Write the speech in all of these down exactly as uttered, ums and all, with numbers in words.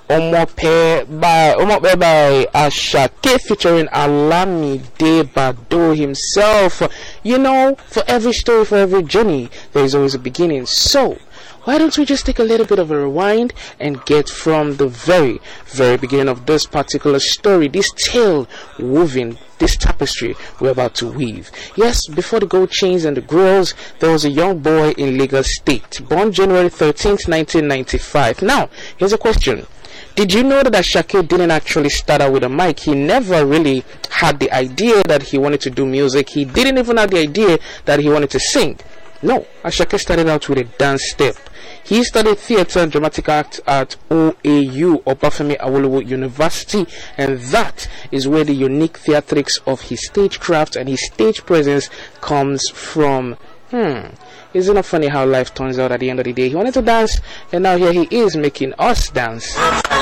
Omope by Omope by Asake featuring Olamide Badoo himself. You know, for every story, for every journey, there is always a beginning. So why don't we just take a little bit of a rewind and get from the very, very beginning of this particular story, this tale woven, this tapestry we're about to weave. Yes, before the gold chains and the grills, there was a young boy in Lagos State, born January thirteenth, nineteen ninety-five. Now, here's a question. Did you know that Asake didn't actually start out with a mic? He never really had the idea that he wanted to do music. He didn't even have the idea that he wanted to sing. No, Asake started out with a dance step. He studied theatre and dramatic act at O A U, Obafemi Awolowo University, and that is where the unique theatrics of his stagecraft and his stage presence comes from. Hmm, isn't it funny how life turns out at the end of the day? He wanted to dance, and now here he is making us dance.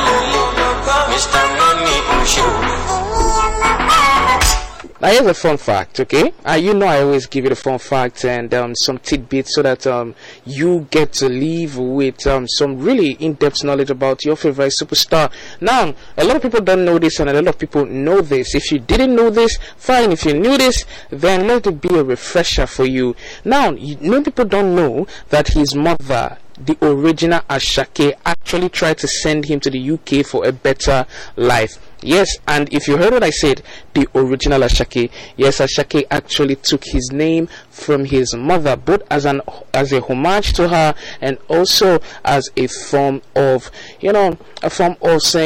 Now here's a fun fact, okay? Uh, you know I always give you the fun facts and um, some tidbits so that um, you get to leave with um, some really in-depth knowledge about your favorite superstar. Now, a lot of people don't know this and a lot of people know this. If you didn't know this, fine. If you knew this, then let it be a refresher for you. Now, you, many people don't know that his mother, the original Asake, actually tried to send him to the U K for a better life. Yes, and if you heard what I said, the original Asake, yes, Asake actually took his name from his mother, both as an as a homage to her and also as a form of, you know, a form of saying